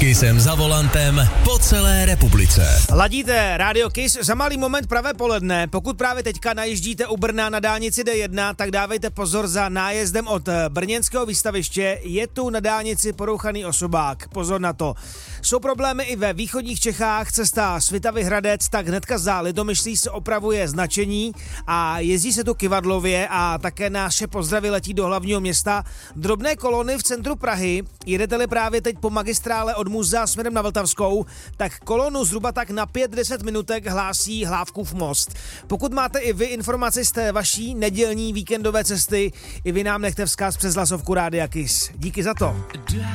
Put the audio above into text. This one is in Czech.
Kissem za volantem po celé republice. Ladíte Radio Kiss, za malý moment pravé poledne. Pokud právě teďka najíždíte u Brna na dálnici D1, tak dávejte pozor za nájezdem od brněnského výstaviště. Je tu na dálnici porouchaný osobák. Pozor na to. Jsou problémy i ve východních Čechách. Cesta Svitavy Hradec, tak hnedka za Litomyšlí se opravuje značení a jezdí se tu kyvadlově a také naše pozdravy letí do hlavního města. Drobné kolony v centru Prahy. Jedete-li právě teď po magistrále od muzea směrem na Vltavskou, tak kolonu zhruba tak na 5-10 minutek hlásí Hlávkův most. Pokud máte i vy informaci z té vaší nedělní víkendové cesty, i vy nám nechte vzkaz přes hlasovku Rádia Kiss. Díky za to.